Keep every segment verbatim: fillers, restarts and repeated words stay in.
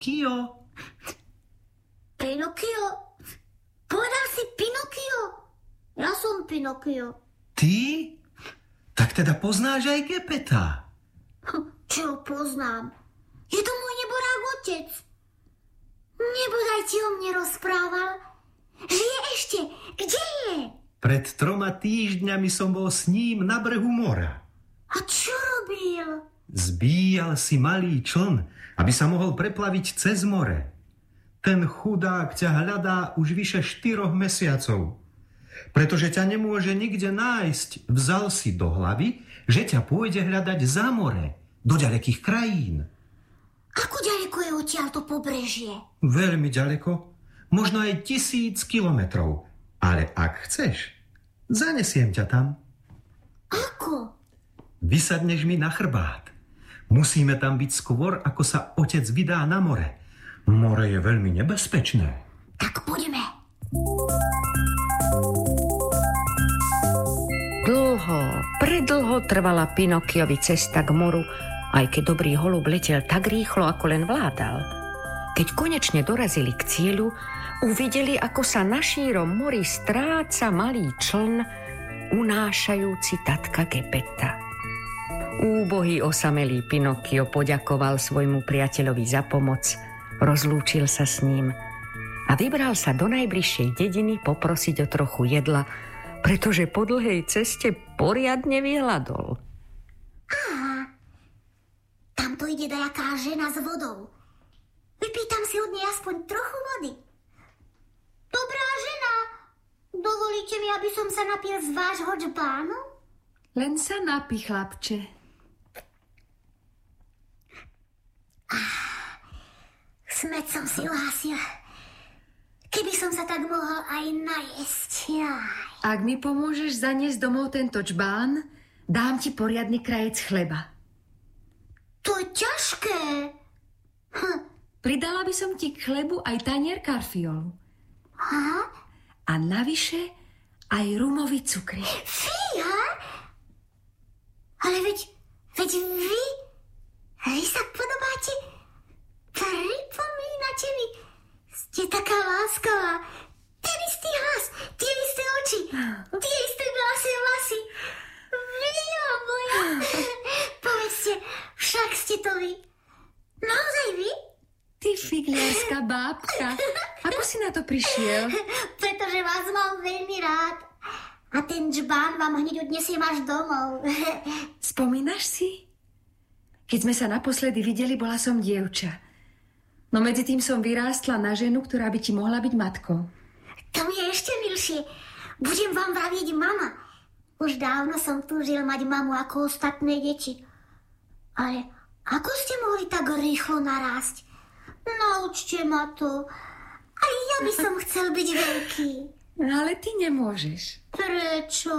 Kio. Pinokio? Povedal si Pinokio? Ja som Pinokio. Ty? Tak teda poznáš aj Gepeta. Čo poznám? Je to môj neborák otec. Nebodaj ti o mne rozprával. Žije ešte. Kde je? Pred troma týždňami som bol s ním na brehu mora. A čo robil? Zbíjal si malý čln, aby sa mohol preplaviť cez more. Ten chudák ťa hľadá už vyše štyroch mesiacov. Pretože ťa nemôže nikde nájsť, vzal si do hlavy, že ťa pôjde hľadať za more, do ďalekých krajín. Ako ďaleko je odtiaľto pobrežie? Veľmi ďaleko, možno aj tisíc kilometrov. Ale ak chceš, zanesiem ťa tam. Ako? Vysadneš mi na chrbát. Musíme tam byť skôr, ako sa otec vydá na more. More je veľmi nebezpečné. Tak poďme. Dlho, predlho trvala Pinokiovi cesta k moru, aj keď dobrý holub letel tak rýchlo, ako len vládal. Keď konečne dorazili k cieľu, uvideli, ako sa na šírom mori stráca malý čln, unášajúci tatka Gepeta. Úbohý osamelý Pinokio poďakoval svojmu priateľovi za pomoc, rozlúčil sa s ním a vybral sa do najbližšej dediny poprosiť o trochu jedla, pretože po dlhej ceste poriadne vyhladol. Aha, tamto ide dajaká žena s vodou. Vypýtam si od nej aspoň trochu vody. Dobrá žena, dovolíte mi, aby som sa napil z vášho džbánu? Len sa napí, chlapče. Smäť som si uhasil. Keby som sa tak mohol aj najesť. Jaj. Ak mi pomôžeš zaniesť domov tento čbán, dám ti poriadny krajec chleba. To je ťažké. Hm. Pridala by som ti k chlebu aj tanier karfiolu. Aha. A navyše aj rumový cukry. Fíha? Ale veď, veď vy, vy sa podobáte, pripomínate mi, ste taká láskavá, ten istý hlas, tie isté oči, tie isté blásie vlasy. Vila moja. Povedzte, však ste to vy. Naozaj vy? Ty figliarská bábka, ako si na to prišiel? Pretože vás mám veľmi rád. A ten džbán vám hneď odnesiem až domov. Spomínaš si? Keď sme sa naposledy videli, bola som dievča. No medzi tým som vyrástla na ženu, ktorá by ti mohla byť matkou. To mi je ešte milšie. Budem vám vravieť mama. Už dávno som túžil mať mamu ako ostatné deti. Ale ako ste mohli tak rýchlo narásť? Naučte ma to. Aj ja by som chcel byť veľký. Ale ty nemôžeš. Prečo?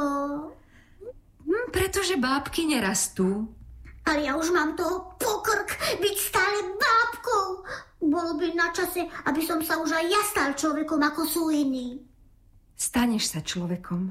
Hm, pretože bábky nerastú. Ale ja už mám toho pokrk byť stále bábkou. Bolo by na čase, aby som sa už aj ja stal človekom, ako sú iní. Staneš sa človekom.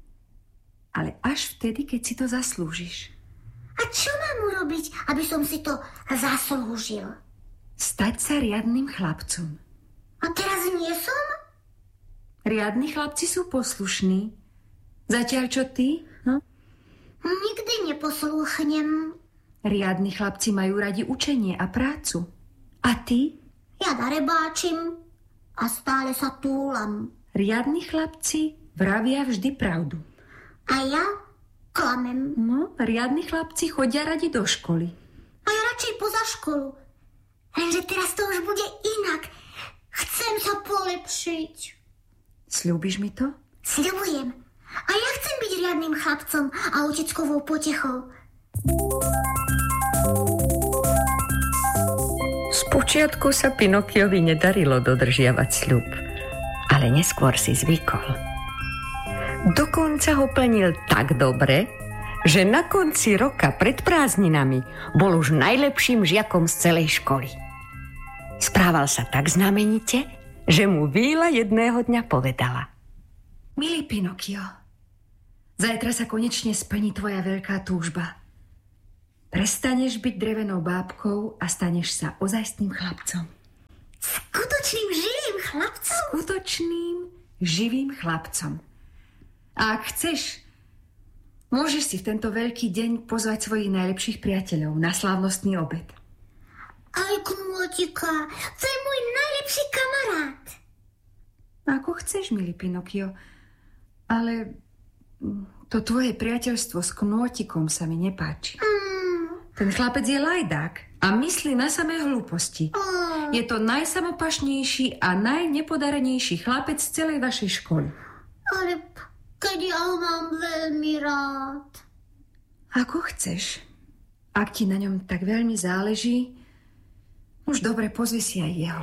Ale až vtedy, keď si to zaslúžiš. A čo mám urobiť, aby som si to zaslúžil? Stať sa riadnym chlapcom. A teraz nie som? Riadni chlapci sú poslušní. Zatiaľ čo ty? No? Nikdy neposlúchnem. Riadni chlapci majú radi učenie a prácu. A ty? Ja darebáčim a stále sa túlam. Riadni chlapci vravia vždy pravdu. A ja klamem. No, riadni chlapci chodia radi do školy. A ja radšej poza školu. Lenže teraz to už bude inak. Chcem sa polepšiť. Sľúbiš mi to? Sľubujem. A ja chcem byť riadnym chlapcom a oteckovou potechou. Spočiatku sa Pinokiovi nedarilo dodržiavať sľub, ale neskôr si zvykol. Dokonca ho plnil tak dobre, že na konci roka pred prázdninami bol už najlepším žiakom z celej školy. Správal sa tak znamenite, že mu víla jedného dňa povedala: Milý Pinokio, zajtra sa konečne splní tvoja veľká túžba. Prestaneš byť drevenou bábkou a staneš sa ozajstným chlapcom. chlapcom? Skutočným, živým chlapcom. A ak chceš, môžeš si v tento veľký deň pozvať svojich najlepších priateľov na slávnostný obed. Aj Knôtika, to je môj najlepší kamarát. Ako chceš, milý Pinokio, ale to tvoje priateľstvo s Knôtikom sa mi nepáči. Mm. Ten chlapec je lajdák a myslí na samé hlúposti. Mm. Je to najsamopašnejší a najnepodarenejší chlapec z celej vašej školy. Ale keď ja ho mám veľmi rád. Ako chceš. Ak ti na ňom tak veľmi záleží, už dobre, pozvi si aj jeho.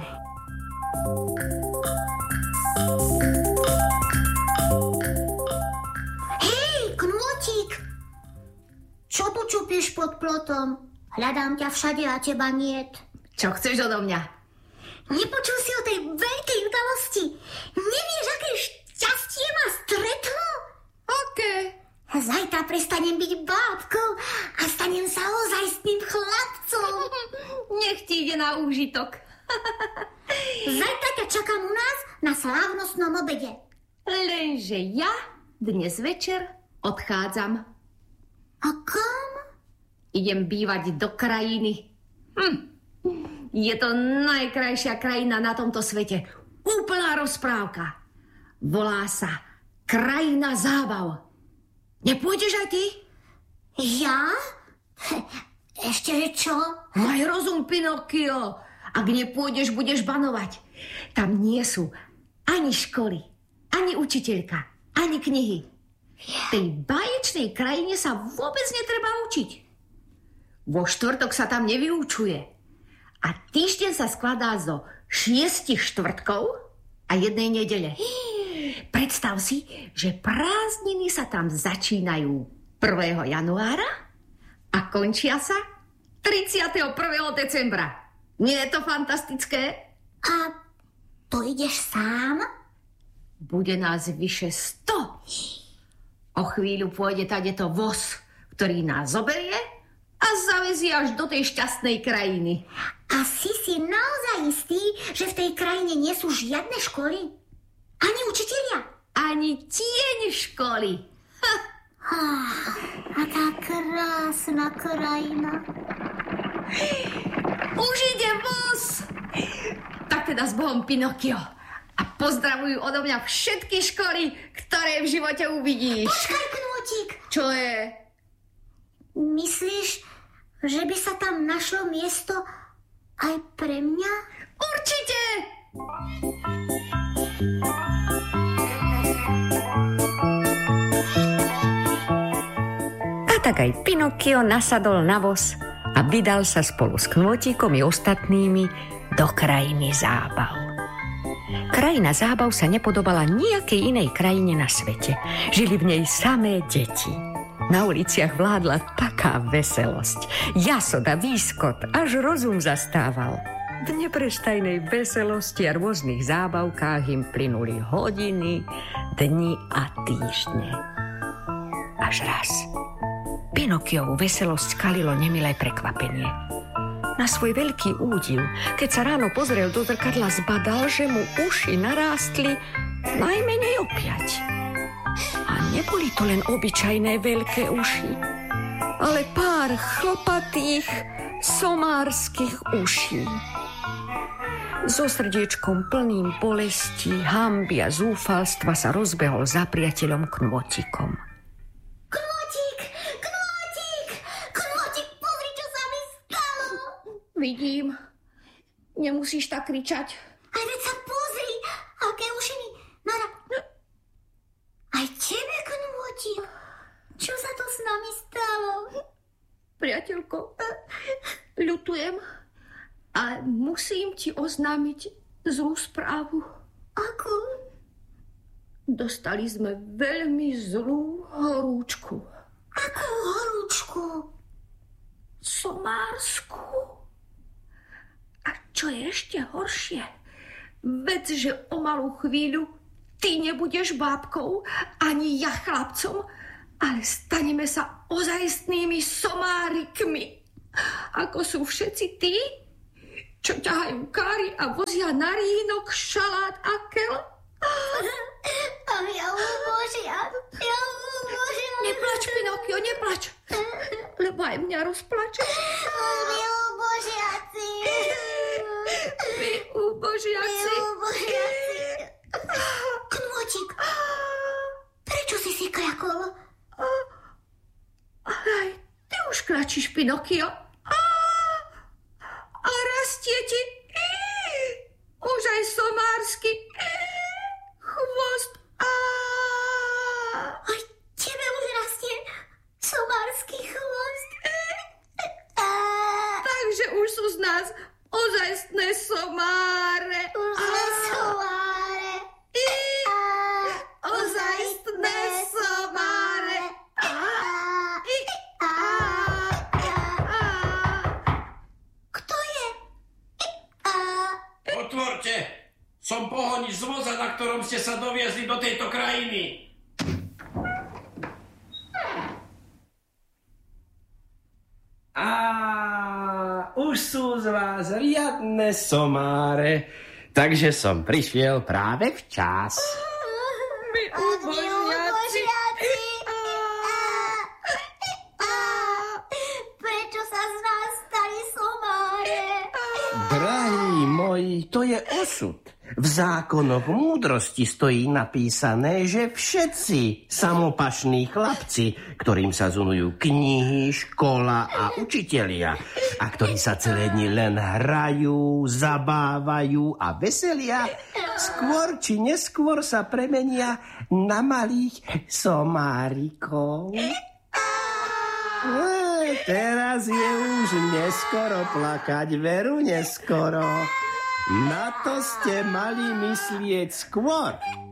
Hej, Knôtik! Čo tu čupíš pod plotom? Hľadám ťa všade a teba niet. Čo chceš odo mňa? Nepočul si o tej veľkej udalosti? Nevieš, aké šťastie ma stretlo? Aké? Zajtra prestanem byť bábkou a stanem sa ozajstným chlapcom. Nech ti ide na úžitok. Zajtra ťa čakám u nás na slávnostnom obede. Lenže ja dnes večer odchádzam. A kam? Idem bývať do krajiny. Hm. Je to najkrajšia krajina na tomto svete. Úplná rozprávka. Volá sa Krajina zábav. Nepôjdeš aj ty? Ja? Ešte že čo? Maj rozum, Pinokio. Ak nepôjdeš, budeš banovať. Tam nie sú ani školy, ani učiteľka, ani knihy. V tej báječnej krajine sa vôbec netreba učiť. Vo štvrtok sa tam nevyučuje. A týždeň sa skladá zo šiestich štvrtkov a jednej nedele. Predstav si, že prázdniny sa tam začínajú prvého januára a končia sa tridsiateho prvého decembra. Nie je to fantastické? A to ideš sám? Bude nás vyše sto. O chvíľu pôjde tadeto voz, ktorý nás zoberie a zavezie až do tej šťastnej krajiny. A si si naozaj istý, že v tej krajine nie sú žiadne školy? Ani učitelia? Ani tieň školy. Ah, aká krásna krajina. Už ide voz. Tak teda s Bohom, Pinokio. A pozdravujú odo mňa všetky školy, ktoré v živote uvidíš. Počkaj, Knôtik. Čo je? Myslíš, že by sa tam našlo miesto aj pre mňa? Určite! A tak aj Pinokio nasadol na voz a vydal sa spolu s Knôtikom i ostatnými do krajiny zábav. Krajina zábav sa nepodobala nejakej inej krajine na svete. Žili v nej samé deti. Na uliciach vládla taká veselosť, jasot a výskot, až rozum zastával. V neprestajnej veselosti a rôznych zábavkách im plynuli hodiny, dni a týždne. Až raz Pinokiovu veselosť skalilo nemilé prekvapenie. Na svoj veľký údiv, keď sa ráno pozrel do zrkadla, zbadal, že mu uši narástli najmenej o piať. A neboli to len obyčajné veľké uši, ale pár chlpatých somárskych uší. So srdiečkom plným bolesti, hanby a zúfalstva sa rozbehol za priateľom Knôtikom. Knôtik! Knôtik! Knôtik, pozri, čo sa mi stalo! Vidím. Nemusíš tak kričať. Aj veď sa pozri, aké uši mi nara... Aj tebe, Knôtik? Čo sa to s nami stalo? Priateľko, ľutujem, ale musím ti oznámiť zlú správu. Akú? Dostali sme veľmi zlú horúčku. Akú horúčku? Somársku. A čo je ešte horšie, vedz, že o malú chvíľu ty nebudeš bábkou, ani ja chlapcom, ale staneme sa ozajstnými somárikmi, ako sú všetci tí, čo ťahajú káry a vozia na rínok, šalát a kel. Ach, ja ubožia, ja ubožia. Neplač, Pinokio, neplač, lebo aj mňa rozplačeš. Vy ubožiaci. Vy ubožiaci. Vy ubožiaci. Knôčik, prečo si si kľakol? Aj ty už kľačíš, Pinokio. A rastie ti už aj somársky chvost. Aj tebe už rastie somársky chvost. Takže už sú z nás ozajstné somáre. Už sme somáre. Ozajstné somáre. Kto je? Otvorte! Som pohonič z voza, na ktorom ste sa doviezli do tejto krajiny. A už sú z vás riadne somáre, takže som prišiel práve včas. My ubožiaci. Prečo sa z nás stali somáre? Drahí moji, to je osud. V zákonoch múdrosti stojí napísané, že všetci samopašní chlapci, ktorým sa zunujú knihy, škola a učitelia, a ktorí sa celé dni len hrajú, zabávajú a veselia, skôr či neskôr sa premenia na malých somárikov. E, teraz je už neskoro plakať, veru neskoro. Na to ste mali myslieť skôr.